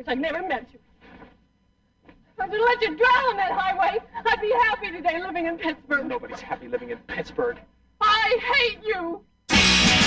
wish I'd never met you. If I could let you drown on that highway, I'd be happy today living in Pittsburgh. Nobody's happy living in Pittsburgh. I hate you.